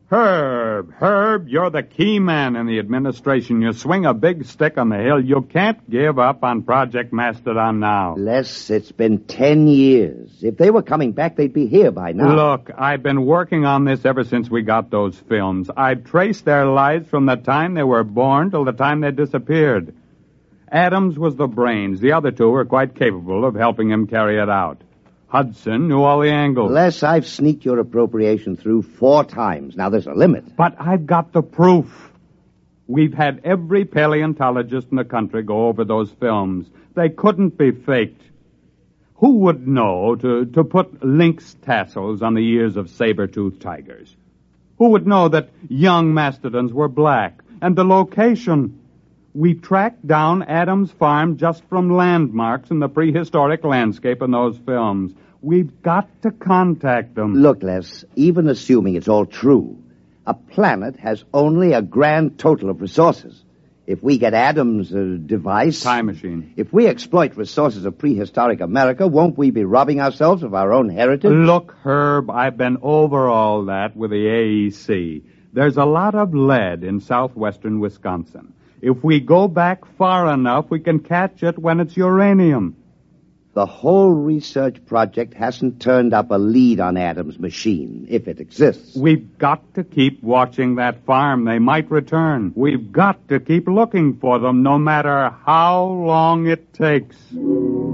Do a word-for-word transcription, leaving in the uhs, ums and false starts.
Herb, Herb, you're the key man in the administration. You swing a big stick on the hill. You can't give up on Project Mastodon now. Les, it's been ten years. If they were coming back, they'd be here by now. Look, I've been working on this ever since we got those films. I've traced their lives from the time they were born till the time they disappeared. Adams was the brains. The other two were quite capable of helping him carry it out. Hudson knew all the angles. Les, I've sneaked your appropriation through four times. Now, there's a limit. But I've got the proof. We've had every paleontologist in the country go over those films. They couldn't be faked. Who would know to, to put lynx tassels on the ears of saber-toothed tigers? Who would know that young mastodons were black? And the location. We tracked down Adams' farm just from landmarks in the prehistoric landscape in those films. We've got to contact them. Look, Les, even assuming it's all true, a planet has only a grand total of resources. If we get Adams' uh, device... Time machine. If we exploit resources of prehistoric America, won't we be robbing ourselves of our own heritage? Look, Herb, I've been over all that with the A E C. There's a lot of lead in southwestern Wisconsin. If we go back far enough, we can catch it when it's uranium. The whole research project hasn't turned up a lead on Adams' machine, if it exists. We've got to keep watching that farm. They might return. We've got to keep looking for them, no matter how long it takes.